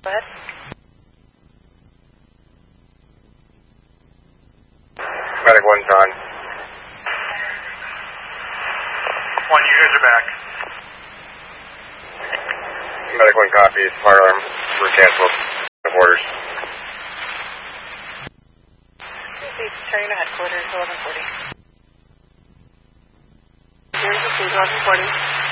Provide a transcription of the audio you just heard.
Go ahead. Medic 1's on. 1, you guys are back. Medic 1 copies. Fire alarm. We're canceled. Orders. Turning to headquarters, 1140. Here's the 1140.